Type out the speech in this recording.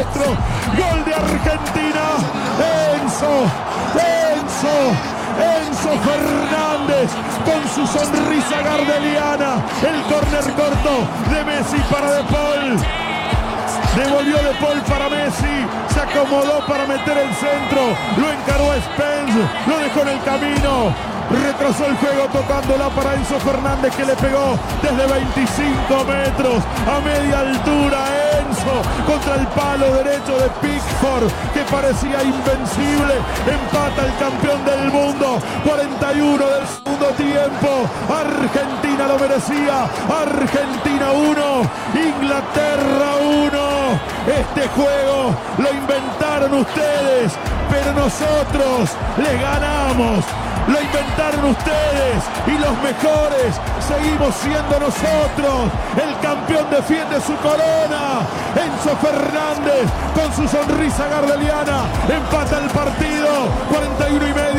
nuestro. Gol de Argentina. Enzo Fernández con su sonrisa gardeliana. El córner corto de Messi para De Paul. Devolvió De Paul para Messi. Se acomodó para meter el centro. Lo encaró a Spence. Lo dejó en el camino. Retrasó el juego tocándola para Enzo Fernández, que le pegó desde 25 metros a media altura. Enzo contra el palo derecho de Pickford, que parecía invencible. Empata el campeón del mundo. 41 del segundo tiempo. Argentina lo merecía. Argentina 1, Inglaterra 1. Este juego lo inventaron ustedes, pero nosotros les ganamos. Lo inventaron ustedes y los mejores seguimos siendo nosotros. El campeón defiende su corona. Enzo Fernández con su sonrisa gardeliana empata el partido. 41 y medio.